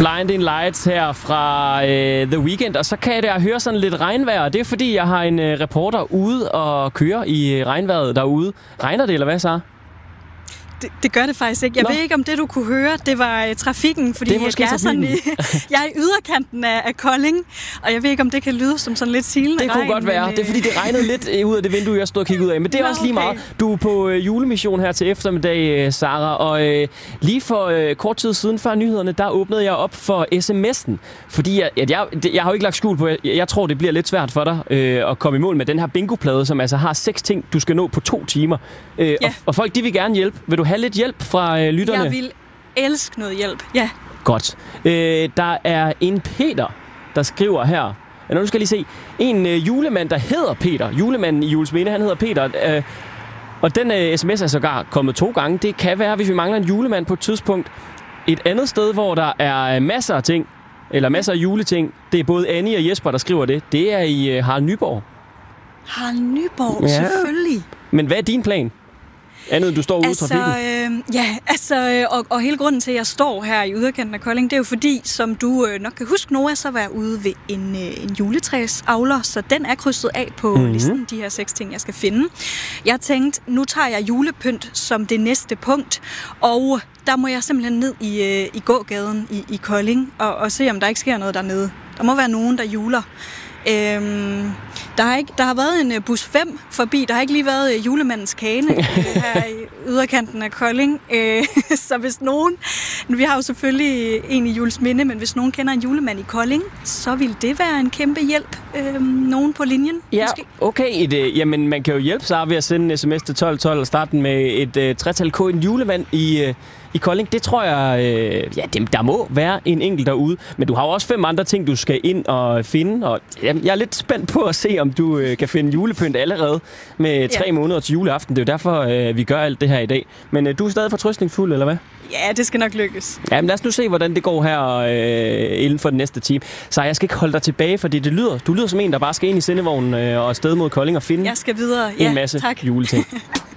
Blinding Lights her fra The Weeknd, og så kan jeg høre sådan lidt regnvejr. Det er fordi, jeg har en reporter ude og køre i regnvejret derude. Regner det, eller hvad så? Det gør det faktisk ikke. Jeg ved ikke, om det, du kunne høre, det var trafikken, fordi jeg er i yderkanten af Kolding, og jeg ved ikke, om det kan lyde som sådan lidt silende regn. Det kunne godt være. Det er fordi, det regnede lidt ud af det vindue, jeg stod og kiggede ud af. Men det er også lige meget. Du er på julemission her til eftermiddag, Sara, og lige for kort tid siden, før nyhederne, der åbnede jeg op for sms'en, fordi jeg har jo ikke lagt skjul på, jeg tror, det bliver lidt svært for dig at komme i mål med den her bingoplade, som altså har 6 ting, du skal nå på 2 timer. Og folk, de vil gerne hjælpe. Vil du have lidt hjælp fra lytterne? Jeg vil elske noget hjælp, ja. Godt. Der er en Peter, der skriver her. Nu skal jeg lige se. En julemand, der hedder Peter. Julemanden i Juelsminde, han hedder Peter. Og den sms er sågar kommet 2 gange. Det kan være, hvis vi mangler en julemand på et tidspunkt. Et andet sted, hvor der er masser af ting, eller masser af juleting, det er både Annie og Jesper, der skriver det. Det er i Harald Nyborg. Harald Nyborg, selvfølgelig. Men hvad er din plan? Andet, du står ude i trafikken? Og hele grunden til, at jeg står her i yderkanten af Kolding, det er jo fordi, som du nok kan huske, Noah, så var jeg ude ved en juletræsavler, så den er krydset af på listen, de her 6 ting, jeg skal finde. Jeg tænkte, nu tager jeg julepynt som det næste punkt, og der må jeg simpelthen ned i gågaden i Kolding og se, om der ikke sker noget dernede. Der må være nogen, der juler. Der har været en bus 5 forbi. Der har ikke lige været julemandens kane her i yderkanten af Kolding. Så hvis nogen... Vi har jo selvfølgelig en i Juelsminde, men hvis nogen kender en julemand i Kolding, så vil det være en kæmpe hjælp. Nogen på linjen, ja, måske? Okay. Jamen, man kan jo hjælpe sig ved at sende en sms til 1212 og starte den med et tretal K, en julemand i Kolding. Det tror jeg, der må være en enkelt derude. Men du har jo også 5 andre ting, du skal ind og finde. Og jeg er lidt spændt på at se, om du kan finde julepynt allerede med 3 måneder til juleaften. Det er jo derfor, vi gør alt det her i dag. Men du er stadig fortrøstningsfuld, eller hvad? Ja, det skal nok lykkes. Ja, men lad os nu se, hvordan det går her inden for den næste time. Så jeg skal ikke holde dig tilbage, fordi du lyder som en, der bare skal ind i sendevognen og afsted mod Kolding og finde jeg skal videre. en masse juleting.